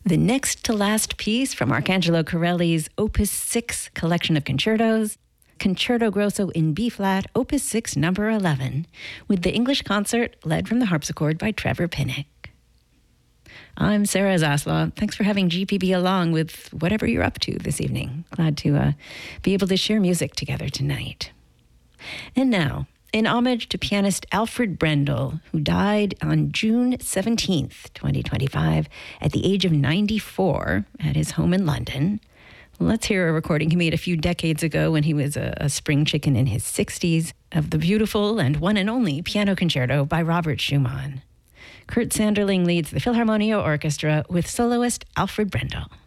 The next to last piece from Arcangelo Corelli's Opus 6 collection of concertos, Concerto Grosso in B-flat, Opus 6, number 11, with the English concert led from the harpsichord by Trevor Pinnock. I'm Sarah Zaslaw. Thanks for having GPB along with whatever you're up to this evening. Glad to be able to share music together tonight. And now, in homage to pianist Alfred Brendel, who died on June 17th, 2025, at the age of 94 at his home in London, let's hear a recording he made a few decades ago when he was a spring chicken in his 60s of the beautiful and one and only piano concerto by Robert Schumann. Kurt Sanderling leads the Philharmonia Orchestra with soloist Alfred Brendel.